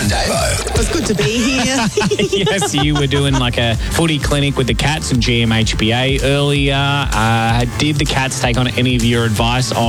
and Davo. It's good to be here. Yes, you were doing like a footy clinic with the Cats and GMHBA earlier. Did the Cats take on any of your advice on